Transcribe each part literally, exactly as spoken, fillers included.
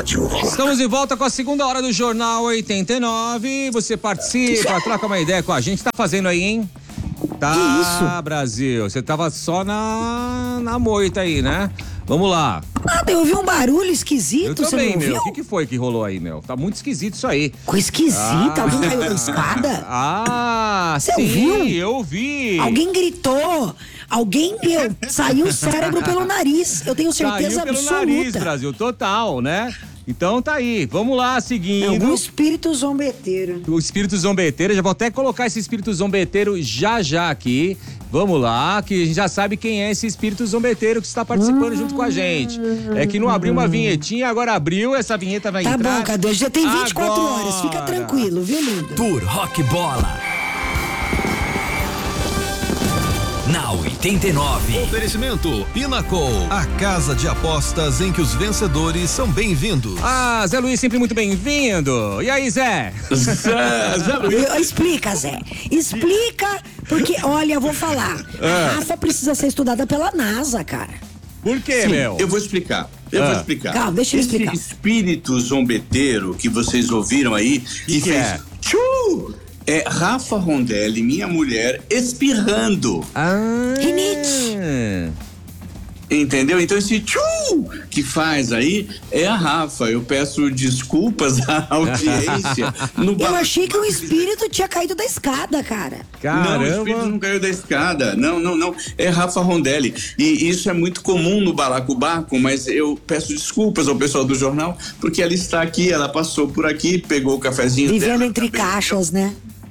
rádio. Estamos de volta com a segunda hora do Jornal oitenta e nove. Você participa, troca uma ideia com a gente. Tá fazendo aí, hein? Tá, que isso? Brasil. Você tava só na, na moita aí, né? Vamos lá. Nada, eu ouvi um barulho esquisito, Eu também, você não meu. viu? O que, que foi que rolou aí, meu? Tá muito esquisito isso aí. Coisa esquisita, Ah. alguém caiu da escada? Ah, Você sim, ouviu? eu vi. Alguém gritou, alguém, meu, saiu o cérebro pelo nariz, eu tenho certeza Saiu pelo absoluta. nariz, Brasil, total, né? Então tá aí, vamos lá, seguindo. É algum espírito zombeteiro. O espírito zombeteiro, já vou até colocar esse espírito zombeteiro já já aqui. Vamos lá, que a gente já sabe quem é esse espírito zombeteiro que está participando hum, junto com a gente. É que não abriu uma vinhetinha, agora abriu, essa vinheta vai tá entrar. Tá bom, Cadu, já tem vinte e quatro agora. horas, fica tranquilo, viu, lindo? Tour Rock Bola. Na oitenta e nove. Oferecimento Pinnacle, a casa de apostas em que os vencedores são bem-vindos. Ah, Zé Luiz, sempre muito bem-vindo. E aí, Zé? Zé, Zé Luiz. Explica, Zé. Explica, porque, olha, eu vou falar. A Rafa precisa ser estudada pela NASA, cara. Por quê, Sim, meu? eu vou explicar. Eu Ah. vou explicar. Calma, deixa eu Esse explicar. espírito zombeteiro que vocês ouviram aí, que, que fez é? tchu, é Rafa Rondelli, minha mulher, espirrando. Ah. Rinite. Entendeu? Então esse tchu que faz aí é a Rafa. Eu peço desculpas à audiência. No Eu ba- achei que o espírito tinha caído da escada, cara. Não, o espírito Caramba. não caiu da escada. Não, não, não. É Rafa Rondelli. E isso é muito comum no Balacobaco, mas eu peço desculpas ao pessoal do jornal, porque ela está aqui, ela passou por aqui, pegou o cafezinho Vivendo dela, entre também. caixas, né?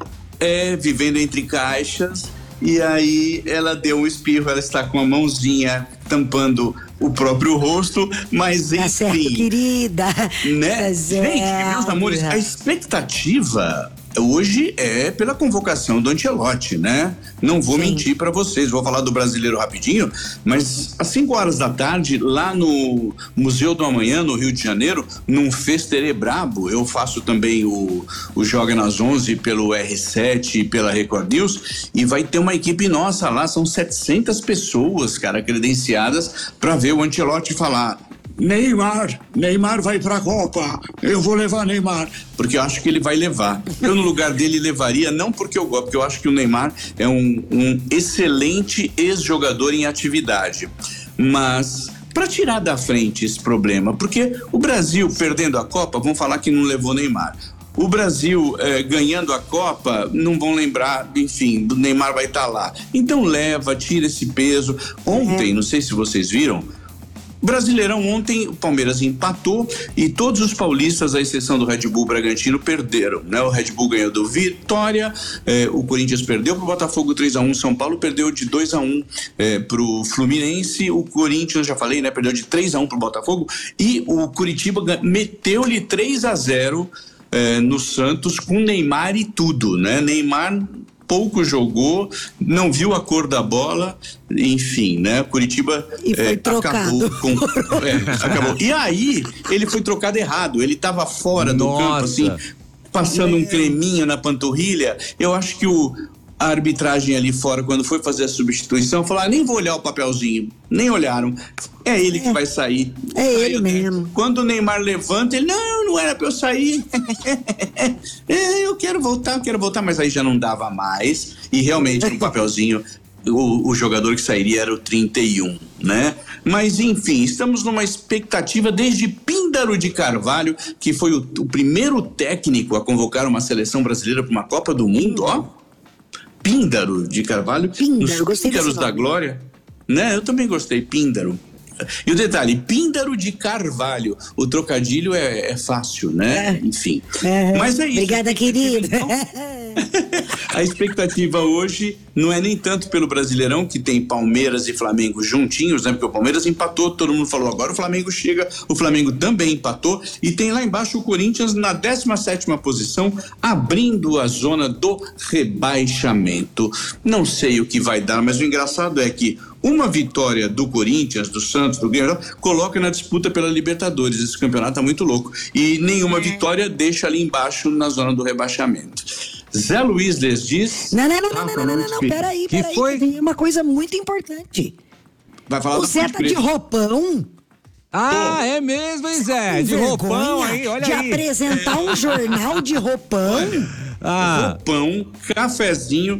É, vivendo entre caixas. E aí ela deu um espirro, ela está com a mãozinha tampando o próprio rosto, mas Tá certo, enfim, querida. né? Tá Gente, meus amores, a expectativa hoje é pela convocação do Ancelotti, né? Não vou Sim. mentir pra vocês, vou falar do Brasileiro rapidinho, mas às cinco horas da tarde, lá no Museu do Amanhã, no Rio de Janeiro, num festerê brabo, eu faço também o, o Joga nas onze pelo R sete e pela Record News, e vai ter uma equipe nossa lá, são setecentas pessoas, cara, credenciadas pra ver o Ancelotti falar: Neymar, Neymar vai pra Copa, eu vou levar Neymar, porque eu acho que ele vai levar. Eu no lugar dele levaria, não porque eu gosto, porque eu acho que o Neymar é um, um excelente ex-jogador em atividade, mas para tirar da frente esse problema, porque o Brasil perdendo a Copa, vão falar que não levou Neymar. O Brasil eh, ganhando a Copa, não vão lembrar, enfim, do Neymar vai estar lá. Então leva, tira esse peso. Ontem, não sei se vocês viram, Brasileirão ontem, o Palmeiras empatou e todos os paulistas, à exceção do Red Bull Bragantino, perderam, né? O Red Bull ganhou do Vitória, eh, o Corinthians perdeu pro Botafogo três a um, São Paulo perdeu de dois a um eh, pro Fluminense, o Corinthians, já falei, né? Perdeu de três a um pro Botafogo e o Curitiba meteu-lhe três a zero eh, no Santos com Neymar e tudo, né? Neymar pouco jogou, não viu a cor da bola, enfim, né? Curitiba E foi é, trocado. acabou com, é, acabou. E aí ele foi trocado errado, ele estava fora do Nossa. campo, assim, passando um creminho na panturrilha. Eu acho que o a arbitragem ali fora, quando foi fazer a substituição, falou: ah, nem vou olhar o papelzinho. Nem olharam. É ele que vai sair. É Aí ele eu- mesmo. Quando o Neymar levanta, ele: não, não era pra eu sair. É, eu quero voltar, eu quero voltar, mas aí já não dava mais. E realmente, no papelzinho, o, o jogador que sairia era o trinta e um, né? Mas enfim, estamos numa expectativa desde Píndaro de Carvalho, que foi o, o primeiro técnico a convocar uma seleção brasileira para uma Copa do Mundo, ó. Píndaro de Carvalho, Píndaro, nos gostei desse Píndaros da nome. Glória, né? Eu também gostei, Píndaro. E o detalhe, Píndaro de Carvalho, o trocadilho é, é fácil, né? É. Enfim. É. Mas é isso. Obrigada, querida. Então, a expectativa hoje não é nem tanto pelo Brasileirão, que tem Palmeiras e Flamengo juntinhos, né? Porque o Palmeiras empatou, todo mundo falou, agora o Flamengo chega, o Flamengo também empatou, e tem lá embaixo o Corinthians na décima sétima posição, abrindo a zona do rebaixamento. Não sei o que vai dar, mas o engraçado é que uma vitória do Corinthians, do Santos, do Grêmio, coloca na disputa pela Libertadores. Esse campeonato tá muito louco. E nenhuma vitória deixa ali embaixo na zona do rebaixamento. Zé Luiz les diz... Não, não, não, não, não, não, não, não, peraí, Que peraí, foi? tem uma coisa muito importante. Vai falar O do Zé Ponte tá de Preta. roupão? Ah, é mesmo, hein, Zé? De Vergonha roupão aí, olha de aí. apresentar um jornal de roupão. Ah. Roupão, cafezinho,